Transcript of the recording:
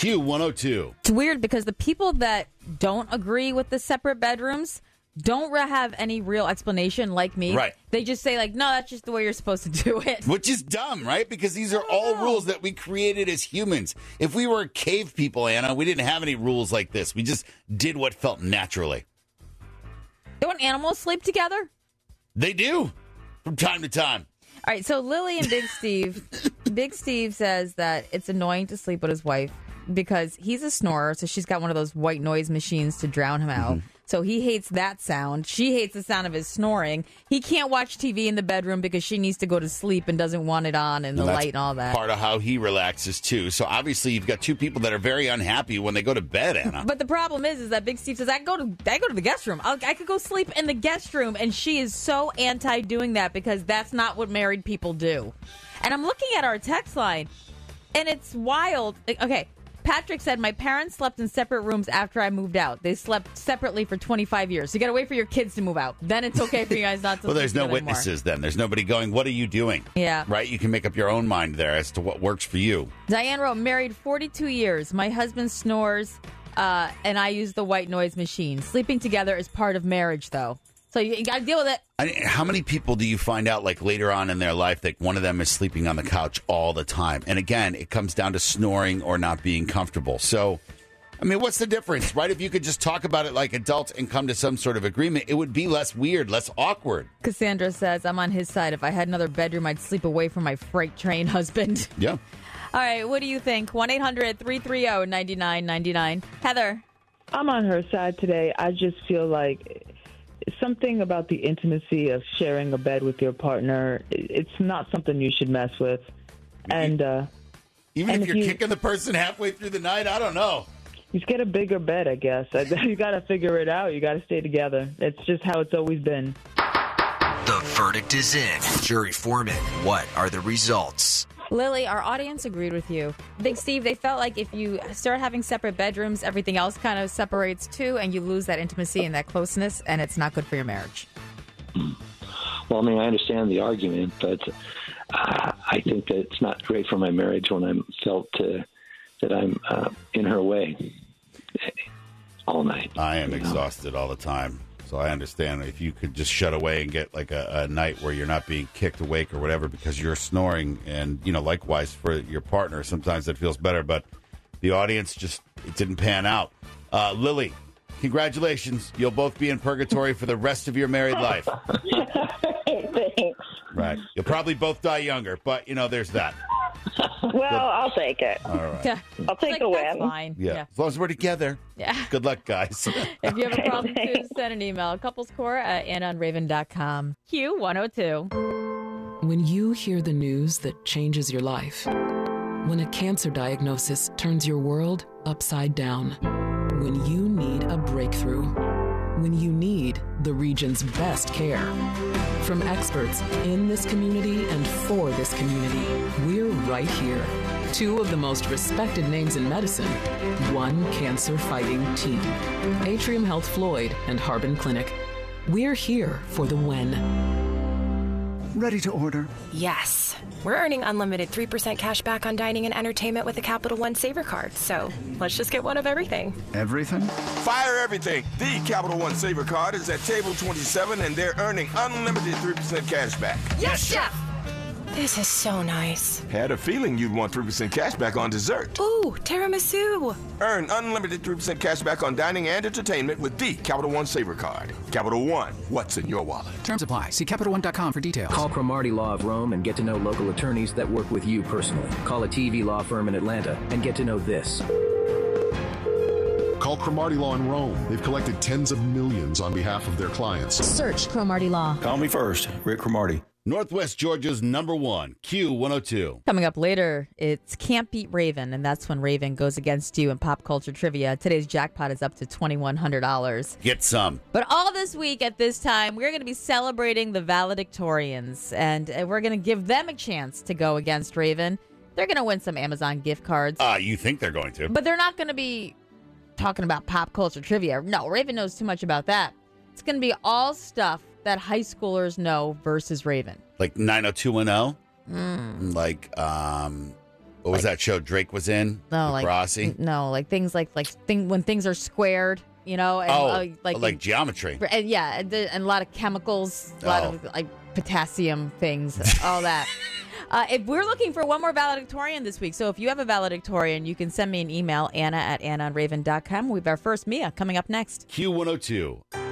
Q102. It's weird because the people that don't agree with the separate bedrooms don't have any real explanation like me. Right. They just say, like, no, that's just the way you're supposed to do it. Which is dumb, right? Because these are all rules that we created as humans. If we were cave people, Anna, we didn't have any rules like this. We just did what felt naturally. Don't animals sleep together? They do, from time to time. All right, so Lily and Big Steve says that it's annoying to sleep with his wife because he's a snorer, so she's got one of those white noise machines to drown him out. So he hates that sound. She hates the sound of his snoring. He can't watch TV in the bedroom because she needs to go to sleep and doesn't want it on and the light and all that. Part of how he relaxes, too. So obviously you've got two people that are very unhappy when they go to bed, Anna. But the problem is that Big Steve says, I go to the guest room. I could go sleep in the guest room. And she is so anti-doing that because that's not what married people do. And I'm looking at our text line, and it's wild. Okay. Patrick said, my parents slept in separate rooms after I moved out. They slept separately for 25 years. So you got to wait for your kids to move out. Then it's okay for you guys not to Well, there's no sleep witnesses anymore. then. There's nobody going, what are you doing? Yeah. Right? You can make up your own mind there as to what works for you. Diane wrote, married 42 years. My husband snores, and I use the white noise machine. Sleeping together is part of marriage, though. So you got to deal with it. How many people do you find out, like, later on in their life that one of them is sleeping on the couch all the time? And again, it comes down to snoring or not being comfortable. So, I mean, what's the difference, right? If you could just talk about it like adults and come to some sort of agreement, it would be less weird, less awkward. Cassandra says, I'm on his side. If I had another bedroom, I'd sleep away from my freight train husband. Yeah. All right, what do you think? 1-800-330-9999. Heather. I'm on her side today. I just feel like something about the intimacy of sharing a bed with your partner, it's not something you should mess with. And even if you're kicking the person halfway through the night, I don't know. Just get a bigger bed, I guess. You got to figure it out. You got to stay together. It's just how it's always been. The verdict is in. Jury foreman, what are the results? Lily, our audience agreed with you. Big Steve, they felt like if you start having separate bedrooms, everything else kind of separates too, and you lose that intimacy and that closeness, and it's not good for your marriage. Well, I mean, I understand the argument, but I think that it's not great for my marriage when I'm felt that I'm in her way all night. I am exhausted all the time. So I understand if you could just shut away and get like a night where you're not being kicked awake or whatever because you're snoring. And, you know, likewise for your partner, sometimes it feels better. But the audience it didn't pan out. Lily, congratulations. You'll both be in purgatory for the rest of your married life. Thanks. Right. You'll probably both die younger, but, you know, there's that. Well, I'll take it. All right. Yeah. I'll take a That's win. fine. Yeah. As long as we're together. Yeah. Good luck, guys. If you have a problem, too, send an email. couplescore@annaonraven.com. Q102. When you hear the news that changes your life, when a cancer diagnosis turns your world upside down, when you need a breakthrough, when you need the region's best care. From experts in this community and for this community, we're right here. Two of the most respected names in medicine, one cancer-fighting team. Atrium Health Floyd and Harbin Clinic. We're here for the when. Ready to order? Yes. We're earning unlimited 3% cash back on dining and entertainment with the Capital One Saver Card. So let's just get one of everything. Everything? Fire everything. The Capital One Saver Card is at table 27 and they're earning unlimited 3% cash back. Yes, Chef! This is so nice. Had a feeling you'd want 3% cash back on dessert. Ooh, tiramisu. Earn unlimited 3% cash back on dining and entertainment with the Capital One Saver Card. Capital One, what's in your wallet? Terms apply. See CapitalOne.com for details. Call Cromartie Law of Rome and get to know local attorneys that work with you personally. Call a TV law firm in Atlanta and get to know this. Call Cromartie Law in Rome. They've collected tens of millions on behalf of their clients. Search Cromartie Law. Call me first, Rick Cromartie. Northwest Georgia's #1, Q102. Coming up later, it's Can't Beat Raven, and that's when Raven goes against you in pop culture trivia. Today's jackpot is up to $2,100. Get some. But all this week at this time, we're going to be celebrating the valedictorians, and we're going to give them a chance to go against Raven. They're going to win some Amazon gift cards. You think they're going to. But they're not going to be talking about pop culture trivia. No, Raven knows too much about that. It's going to be all stuff that high schoolers know versus Raven. Like 90210? Like What was that show Drake was in? No, with Rossi? No, like things when things are squared, you know, and like geometry. And and a lot of chemicals, a lot of like potassium things, all that. If we're looking for one more valedictorian this week, so if you have a valedictorian, you can send me an email, Anna@AnnaandRaven.com. We have our first Mia coming up next. Q102.